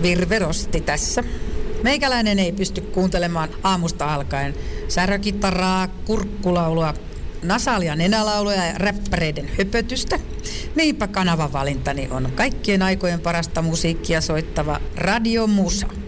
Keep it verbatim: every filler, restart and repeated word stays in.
Virverosti tässä. Meikäläinen ei pysty kuuntelemaan aamusta alkaen särökitaraa, kurkkulaulua, nasaalia nenälauluja ja räppäreiden höpötystä. Niinpä kanavan valintani on kaikkien aikojen parasta musiikkia soittava Radio Musa.